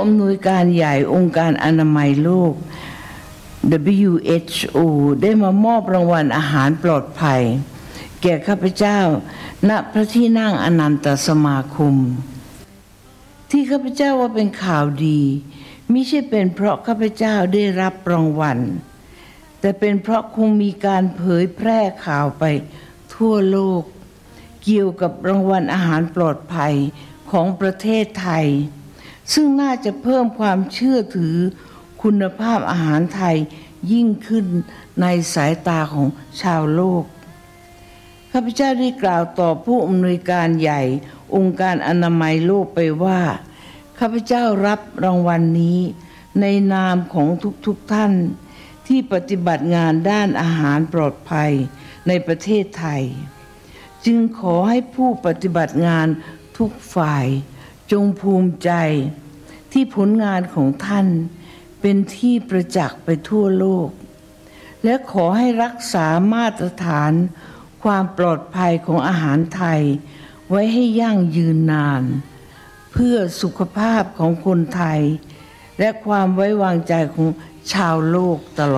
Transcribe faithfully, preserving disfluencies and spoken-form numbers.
อำนวยการใหญ่องค์การอนามัยโลก ดับเบิลยู เอช โอ ได้มามอบรางวัลอาหารปลอดภัยแก่ข้าพเจ้าณพระที่นั่งอนันตสมาคมที่ข้าพเจ้าว่าเป็นข่าวดีมิใช่เป็นเพราะข้าพเจ้าได้รับรางวัลแต่เป็นเพราะคงมีการเผยแพร่ข่าวไปทั่วโลกเกี่ยวกับรางวัลอาหารปลอดภัยของประเทศไทยซึ่งน่าจะเพิ่มความเชื่อถือคุณภาพอาหารไทยยิ่งขึ้นในสายตาของชาวโลกข้าพเจ้าได้กล่าวต่อผู้อำนวยการใหญ่องค์การอนามัยโลกไปว่าข้าพเจ้ารับรางวัล น, นี้ในนามของทุกๆ ท่านที่ปฏิบัติงานด้านอาหารปลอดภัยในประเทศไทยจึงขอให้ผู้ปฏิบัติงานทุกฝ่ายจงภูมิใจที่ผลงานของท่านเป็นที่ประจักษ์ไปทั่วโลกและขอให้รักษามาตรฐานความปลอดภัยของอาหารไทยไว้ให้ยั่งยืนนานเพื่อสุขภาพของคนไทยและความไว้วางใจของชาวโลกตลอด